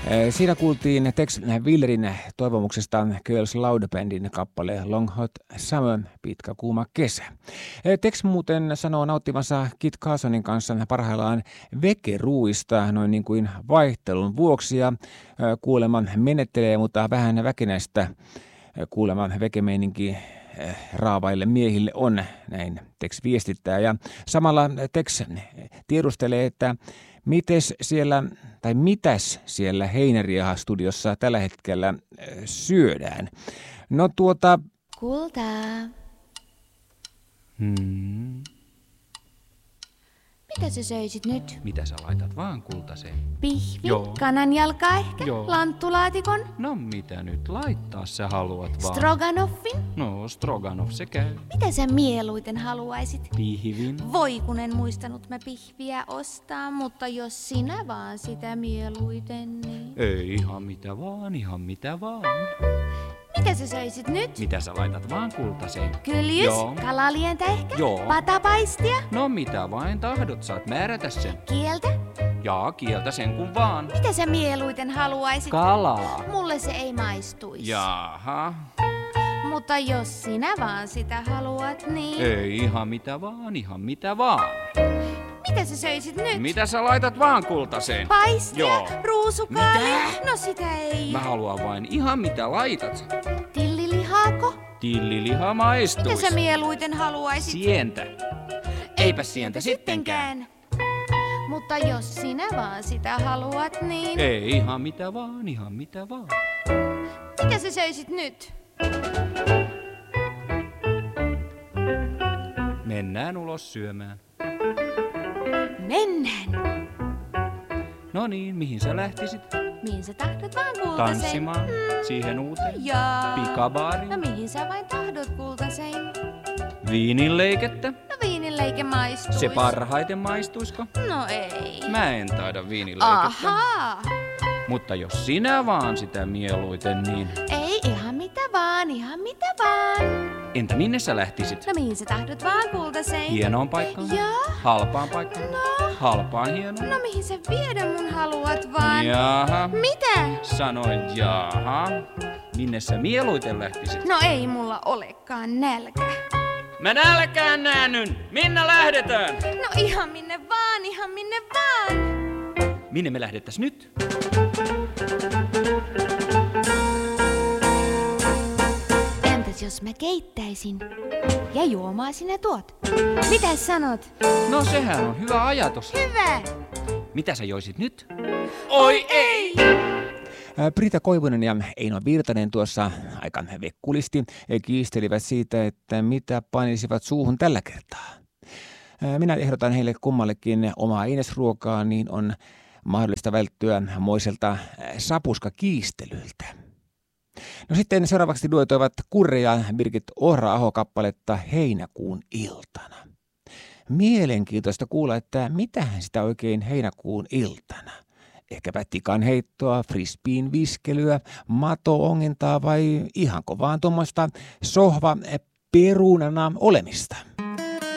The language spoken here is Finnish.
Siinä kuultiin Tex Willerin toivomuksesta Girls Loud Bandin kappale Long Hot Summer, pitkä kuuma kesä. Tex muuten sanoo nauttimansa Kit Carsonin kanssa parhaillaan vekeruuista noin niin kuin vaihtelun vuoksi ja kuuleman menettelee, mutta vähän väkenäistä kuuleman vekemeininki raavaille miehille on, näin Tex viestittää. Ja samalla Tex tiedustelee, että mitäs siellä Heinäriaha-studiossa tällä hetkellä syödään. No Kultaa. Mitä sä söisit nyt? Mitä sä laitat vaan kultaseen? Pihvi, Joo. kananjalka ehkä, Joo. lanttulaatikon, No mitä nyt laittaa sä haluat vaan? stroganoffin. No stroganoff se käy. Mitä sä mieluiten haluaisit? Pihvin. Voi kun en muistanut mä pihviä ostaa, mutta jos sinä vaan sitä mieluiten, niin... Ei ihan mitä vaan, ihan mitä vaan. Mitä sä söisit nyt? Mitä sä laitat vaan kultaseen? Kyljys, Joo. kalalientä ehkä, Joo. patapaistia, No mitä vain tahdot, saat määrätä sen. kieltä. Jaa, kieltä sen kun vaan. Mitä sä mieluiten haluaisit? Kalaa. Mulle se ei maistuisi. Jaha. Mutta jos sinä vaan sitä haluat, niin... Ei ihan mitä vaan, ihan mitä vaan. Mitä sä söisit nyt? Mitä sä laitat vaan kultaseen? Paistia, Joo. ruusukaali. Mitä? No sitä ei. Mä haluan vain ihan mitä laitat. Tillilihaako? Tilliliha maistuis. Mitä sä mieluiten haluaisit? Sientä. Eipä sientä sittenkään. Mutta jos sinä vaan sitä haluat, niin... Ei ihan mitä vaan, ihan mitä vaan. Mitä sä söisit nyt? Mennään ulos syömään. Mennään. No niin, mihin sä lähtisit? Mihin sä tahdot vaan kultasein? Tanssimaan? Siihen uuteen? Jaa. Pikabaariin? No mihin sä vain tahdot kultasein? Viininleikettä? No viininleike maistuis. Se parhaiten maistuisko? No ei. Mä en taida viinileikettä. Ahaa. Mutta jos sinä vaan sitä mieluiten, niin... Ei ihan mitä vaan, ihan mitä vaan. Entä minne sä lähtisit? No mihin sä tahdot vaan kultasein? Hienoon paikkaan? Joo. Halpaan paikkaan? No. Halpaan hienoon? No mihin sä viedä mun haluat vaan? Jaha. Mitä? Sanoin jaha. Minne sä mieluiten lähtisit? No ei mulla olekaan nälkä. Mä nälkään näänyn! Minne lähdetään? No ihan minne vaan, ihan minne vaan. Minne me lähdettäis nyt? Entäs jos mä keittäisin ja juomaa sinä tuot? Mitäs sanot? No sehän on hyvä ajatus. Hyvä. Mitä sä joisit nyt? Oi ei! Brita Koivunen ja Eino Virtanen tuossa aika vekkulisti kiistelivät siitä, että mitä panisivat suuhun tällä kertaa. Minä ehdotan heille kummallekin omaa einesruokaa, niin on mahdollista välttyä moiselta sapuskakiistelyltä. No sitten seuraavaksi duetoivat Kurre ja Birgit Ohra-aho kappaletta Heinäkuun iltana. Mielenkiintoista kuulla, että mitähän sitä oikein heinäkuun iltana. Ehkäpä tikan heittoa, frisbeen viskelyä, mato-ongintaa vai ihanko vaan tuommoista sohva perunana olemista.